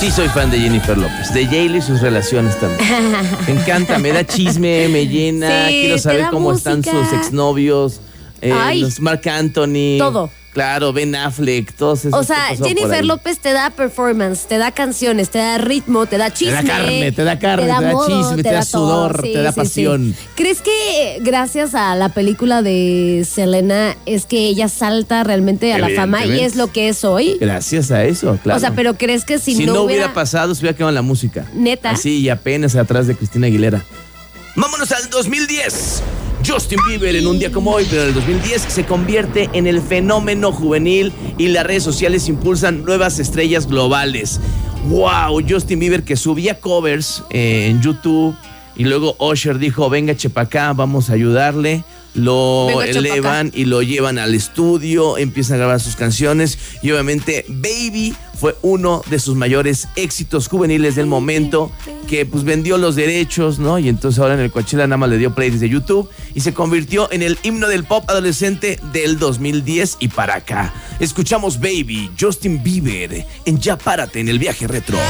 Sí, soy fan de Jennifer López, de J-Lo y sus relaciones también. Me encanta, me da chisme, me llena, Sí, quiero saber cómo música. están sus exnovios, los Marc Anthony. Todo. Claro, Ben Affleck, todos esos. O sea, Jennifer López te da performance, te da canciones, te da ritmo, te da chisme. Te da carne, te da modo, chisme, te da sudor, sí, te da pasión. Sí. ¿Crees que gracias a la película de Selena es que ella salta realmente a la fama y es lo que es hoy? Gracias a eso, claro. O sea, pero ¿crees que si no hubiera pasado, se hubiera quedado en la música? ¿Neta? Así y apenas atrás de Cristina Aguilera. Vámonos al 2010. Justin Bieber en un día como hoy, pero en el 2010 se convierte en el fenómeno juvenil y las redes sociales impulsan nuevas estrellas globales. ¡Wow! Justin Bieber que subía covers en YouTube y luego Usher dijo, venga, chepa acá, vamos a ayudarle. Lo elevan y lo llevan al estudio, empiezan a grabar sus canciones y obviamente Baby fue uno de sus mayores éxitos juveniles del momento, que pues vendió los derechos, ¿no? Y entonces ahora en el Coachella nada más le dio play desde YouTube y se convirtió en el himno del pop adolescente del 2010 y para acá. Escuchamos Baby, Justin Bieber en Ya Párate en el Viaje Retro.